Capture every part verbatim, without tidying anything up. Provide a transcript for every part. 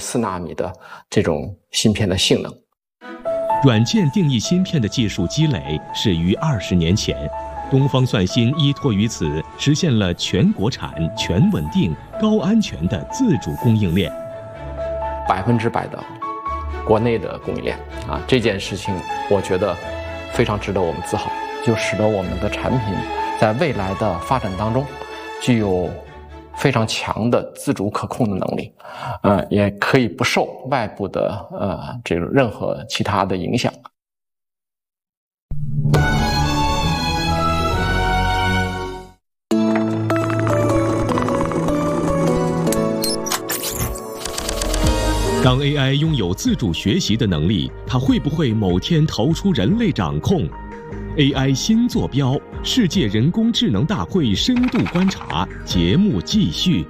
四纳米的这种芯片的性能。 软件定义芯片的技术积累始于二十年前，东方算芯依托于此，实现了全国产、全稳定、高安全的自主供应链， 百分之百的国内的供应链啊，这件事情我觉得非常值得我们自豪，就使得我们的产品在未来的发展当中具有非常强的自主可控的能力，呃，也可以不受外部的呃这种任何其他的影响。 当 A I 拥有自主学习的能力，它会不会某天逃出人类掌控 ？A I 新坐标，世界人工智能大会深度观察节目继续。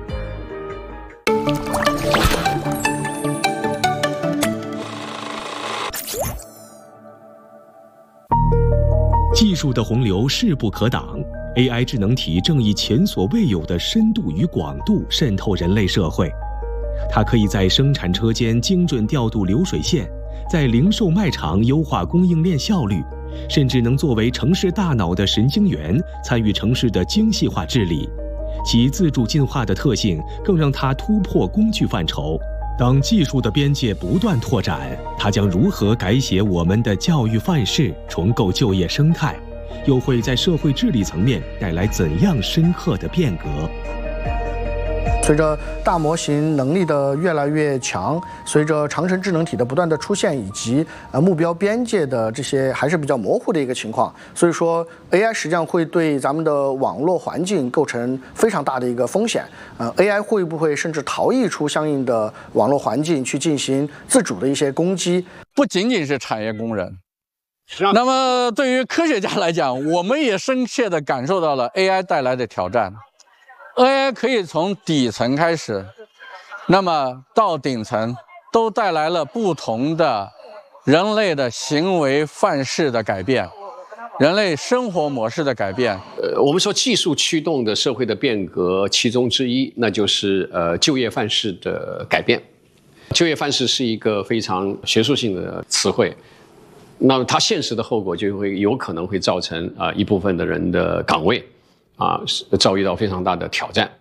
技术的洪流势不可挡 ，A I 智能体正以前所未有的深度与广度渗透人类社会。它可以在生产车间精准调度流水线，在零售卖场优化供应链效率，甚至能作为城市大脑的神经元，参与城市的精细化治理。其自主进化的特性更让它突破工具范畴。当技术的边界不断拓展，它将如何改写我们的教育范式，重构就业生态，又会在社会治理层面带来怎样深刻的变革？ 随着大模型能力的越来越强，随着长城智能体的不断的出现，以及呃目标边界的这些还是比较模糊的一个情况，所以说 A I 实际上会对咱们的网络环境构成非常大的一个风险。呃 ，A I 会不会甚至逃逸出相应的网络环境去进行自主的一些攻击？ 不仅仅是产业工人，那么对于科学家来讲，我们也深切地感受到了 A I 带来的挑战。A I 可以从底层开始，那么到顶层，都带来了不同的人类的行为范式的改变，人类生活模式的改变。 呃，我们说技术驱动的社会的变革，其中之一，那就是呃就业范式的改变。就业范式是一个非常学术性的词汇，那么它现实的后果就会有可能会造成啊、呃、一部分的人的岗位。啊，遭遇到非常大的挑战。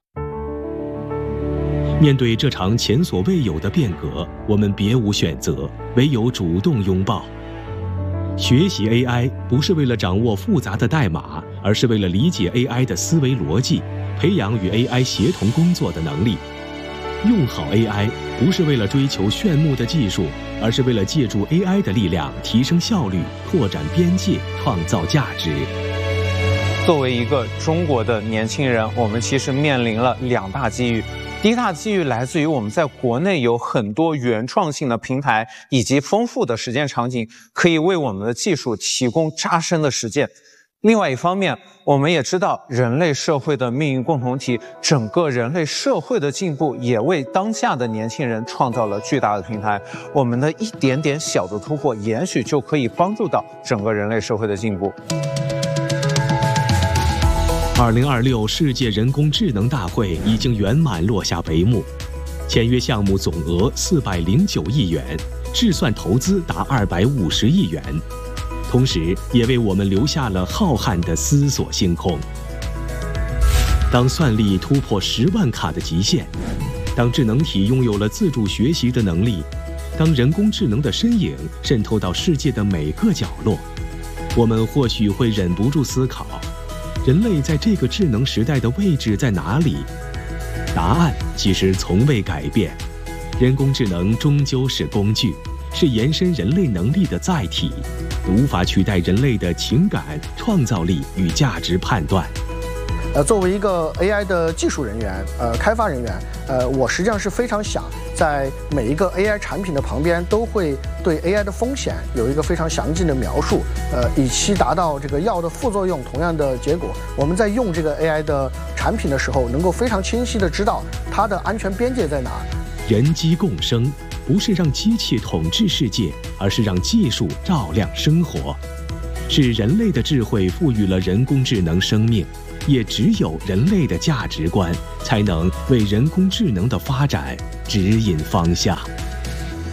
面对这场前所未有的变革，我们别无选择，唯有主动拥抱。学习 A I 不是为了掌握复杂的代码，而是为了理解 A I 的思维逻辑，培养与 A I 协同工作的能力。用好 A I 不是为了追求炫目的技术，而是为了借助 A I 的力量提升效率、拓展边界、创造价值。 作为一个中国的年轻人，我们其实面临了两大机遇。第一大机遇来自于我们在国内有很多原创性的平台以及丰富的实践场景，可以为我们的技术提供扎深的实践。另外一方面，我们也知道人类社会的命运共同体，整个人类社会的进步也为当下的年轻人创造了巨大的平台。我们的一点点小的突破，也许就可以帮助到整个人类社会的进步。 二零二六世界人工智能大会已经圆满落下帷幕，签约项目总额四百零九亿元，智算投资达二百五十亿元，同时也为我们留下了浩瀚的思索星空。当算力突破十万卡的极限，当智能体拥有了自主学习的能力，当人工智能的身影渗透到世界的每个角落，我们或许会忍不住思考，人类在这个智能时代的位置在哪里？答案其实从未改变，人工智能终究是工具，是延伸人类能力的载体，无法取代人类的情感、创造力与价值判断。 呃，作为一个 A I 的技术人员，呃，开发人员，呃，我实际上是非常想在每一个 A I 产品的旁边都会对 A I 的风险有一个非常详尽的描述，呃，以期达到这个药的副作用同样的结果。我们在用这个 A I 的产品的时候，能够非常清晰地知道它的安全边界在哪。 人机共生不是让机器统治世界，而是让技术照亮生活。是人类的智慧赋予了人工智能生命， 也只有人类的价值观，才能为人工智能的发展指引方向。